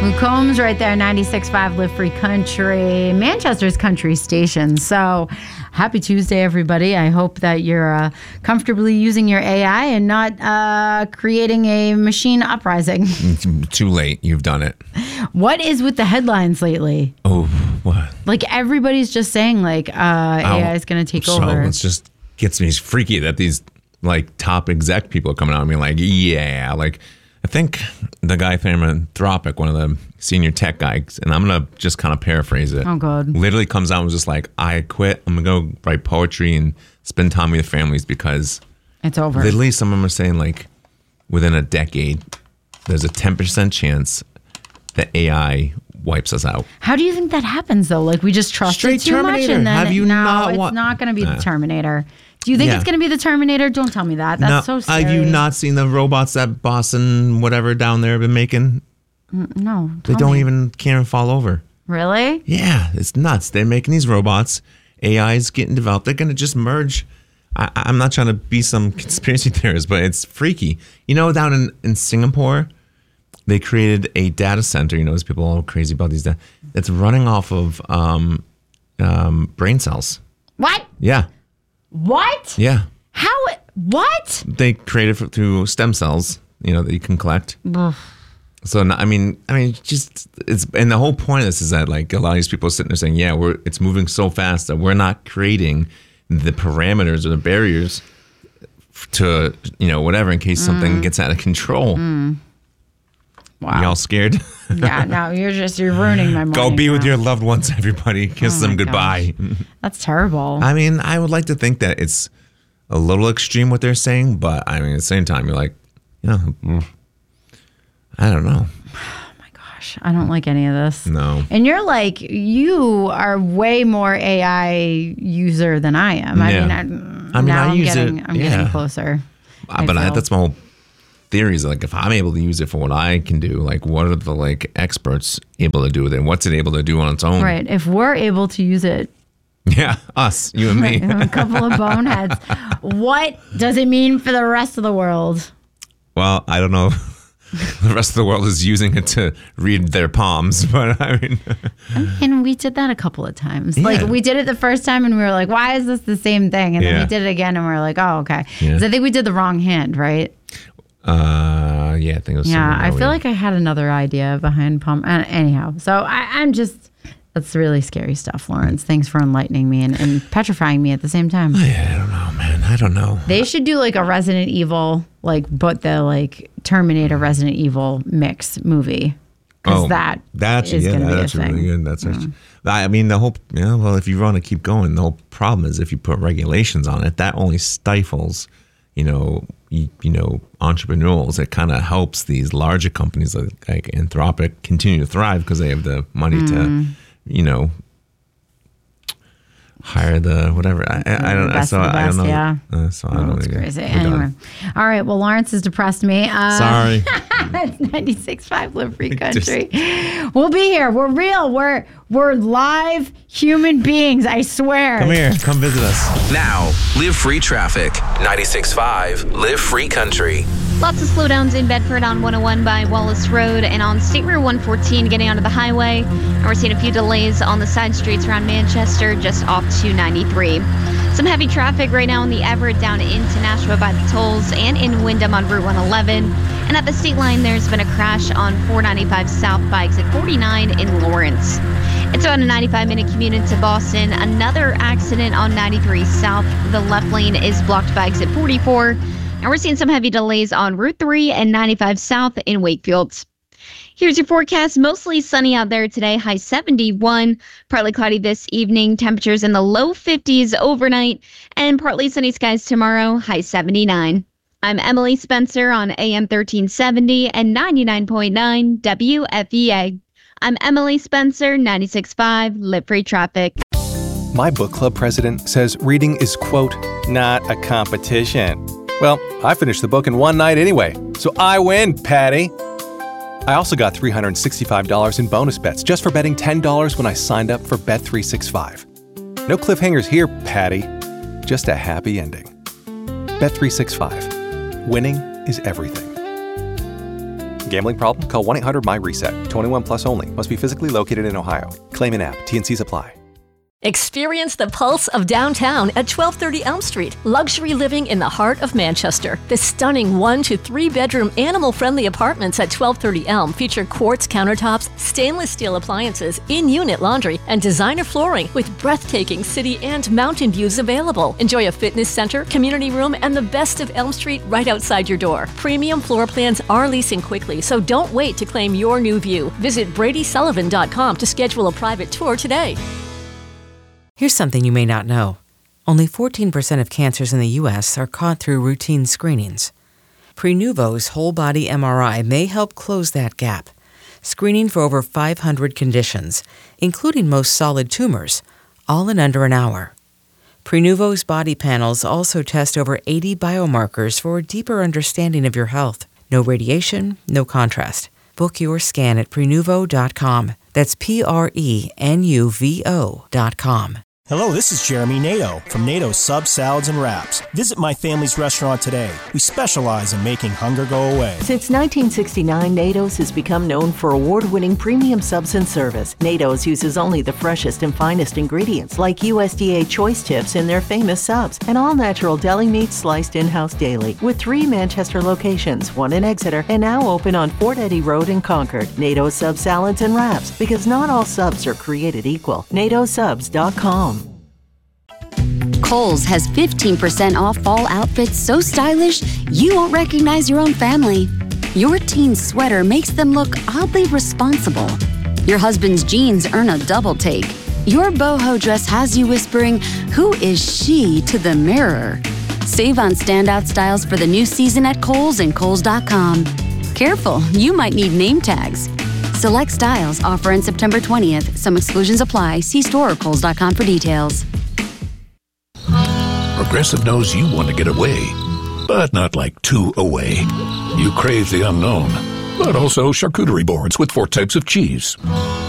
Luke Combs right there, 96.5 Live Free Country, Manchester's country station. So happy Tuesday, everybody. I hope that you're comfortably using your AI and not creating a machine uprising. Too late. You've done it. What is with the headlines lately? Oh, what? Like everybody's just saying like AI is going to take over. It just gets me freaky that these like top exec people are coming out and being like, yeah, like I think the guy from Anthropic, one of the senior tech guys, and I'm going to just kind of paraphrase it. Oh, God. Literally comes out and was just like, I quit. I'm going to go write poetry and spend time with the families because it's over. Literally, some of them are saying like within a decade, there's a 10% chance that AI wipes us out. How do you think that happens, though? Like we just trust Straight it too Terminator. much and then Have you no, not it's not going to be the Terminator. Do you think Yeah. it's going to be the Terminator? Don't tell me that. That's so scary. Have you not seen the robots that Boston, whatever, down there have been making? No. They don't even can't fall over. Really? Yeah, it's nuts. They're making these robots. AI is getting developed. They're going to just merge. I'm not trying to be some conspiracy theorist, but it's freaky. You know, down in Singapore, they created a data center. You know, as people are all crazy about these data. It's running off of brain cells. What? Yeah. What? Yeah. How? What? They created through stem cells, you know, that you can collect. So, I mean, just it's, and the whole point of this is that like a lot of these people are sitting there saying, yeah, it's moving so fast that we're not creating the parameters or the barriers to, you know, whatever, in case something gets out of control. Wow. Y'all scared? Yeah, no, you're ruining my morning. Go be with now. your loved ones, everybody. Kiss them goodbye. That's terrible. I mean, I would like to think that it's a little extreme what they're saying, but I mean, at the same time, you're like, you know, I don't know. Oh my gosh, I don't like any of this. No. And you're like, you are way more AI user than I am. Yeah. I'm use getting, it. I'm getting closer. But that's my whole theory is like, if I'm able to use it for what I can do, like what are the like experts able to do with it? And what's it able to do on its own? Right. If we're able to use it. Yeah, us, you and me. A couple of boneheads. What does it mean for the rest of the world? Well, I don't know. The rest of the world is using it to read their palms, but I mean. And we did that a couple of times. Yeah. Like we did it the first time and we were like, why is this the same thing? And then we did it again and we were like, oh, okay. Because I think we did the wrong hand, right? Yeah, I think it was. Yeah, I feel like I had another idea behind palm. Anyhow, so I'm just, that's really scary stuff, Lawrence. Thanks for enlightening me and petrifying me at the same time. I don't know, man. I don't know. They should do like a Resident Evil, like, but the like Terminator Resident Evil mix movie. Because that's going to be a thing. Really good. That's I mean, the whole, well, if you want to keep going, the whole problem is if you put regulations on it, that only stifles, you know, entrepreneurs. It kind of helps these larger companies like Anthropic continue to thrive because they have the money to, you know, hire the whatever. I don't know. I don't know. Yeah. So I don't know. It's crazy. Anyway. All right. Well, Lawrence has depressed me. Sorry. It's 96.5 Live Free Country. We'll be here. We're real. We're live human beings. I swear. Come here. Come visit us. Now, Live Free Traffic. 96.5 Live Free Country. Lots of slowdowns in Bedford on 101 by Wallace Road and on State Route 114 getting onto the highway. And we're seeing a few delays on the side streets around Manchester, just off 293. Some heavy traffic right now in the Everett down into Nashua by the tolls and in Windham on Route 111. And at the state line, there's been a crash on 495 south by exit 49 in Lawrence. It's about a 95-minute commute into Boston. Another accident on 93 south. The left lane is blocked by exit 44. And we're seeing some heavy delays on Route 3 and 95 south in Wakefield. Here's your forecast. Mostly sunny out there today, high 71. Partly cloudy this evening. Temperatures in the low 50s overnight. And partly sunny skies tomorrow, high 79. I'm Emily Spencer on AM 1370 and 99.9 WFEA. I'm Emily Spencer, 96.5 Live Free Traffic. My book club president says reading is, quote, not a competition. Well, I finished the book in one night anyway, so I win, Patty. I also got $365 in bonus bets just for betting $10 when I signed up for Bet365. No cliffhangers here, Patty. Just a happy ending. Bet365. Winning is everything. Gambling problem? Call 1-800-MY-RESET. 21 plus only. Must be physically located in Ohio. Claim in app. T&Cs apply. Experience the pulse of downtown at 1230 Elm Street. Luxury living in the heart of Manchester. The stunning 1 to 3 bedroom animal-friendly apartments at 1230 Elm feature quartz countertops, stainless steel appliances, in-unit laundry, and designer flooring with breathtaking city and mountain views available. Enjoy a fitness center, community room, and the best of Elm Street right outside your door. Premium floor plans are leasing quickly, so don't wait to claim your new view. Visit BradySullivan.com to schedule a private tour today. Here's something you may not know. Only 14% of cancers in the U.S. are caught through routine screenings. Prenuvo's whole-body MRI may help close that gap, screening for over 500 conditions, including most solid tumors, all in under an hour. Prenuvo's body panels also test over 80 biomarkers for a deeper understanding of your health. No radiation, no contrast. Book your scan at Prenuvo.com. That's Prenuvo.com. Hello, this is Jeremy Nato from Nato's Subs, Salads, and Wraps. Visit my family's restaurant today. We specialize in making hunger go away. Since 1969, Nato's has become known for award-winning premium subs and service. Nato's uses only the freshest and finest ingredients like USDA choice tips in their famous subs and all-natural deli meat sliced in-house daily. With 3 Manchester locations, 1 in Exeter, and now open on Fort Eddy Road in Concord. Nato's Subs, Salads, and Wraps, because not all subs are created equal. NatoSubs.com. Kohl's has 15% off fall outfits so stylish you won't recognize your own family. Your teen's sweater makes them look oddly responsible. Your husband's jeans earn a double take. Your boho dress has you whispering, "Who is she?" to the mirror. Save on standout styles for the new season at Kohl's and Kohls.com. Careful, you might need name tags. Select styles offer in September 20th. Some exclusions apply. See store or Kohls.com for details. Progressive knows you want to get away, but not like too away. You crave the unknown, but also charcuterie boards with 4 types of cheese.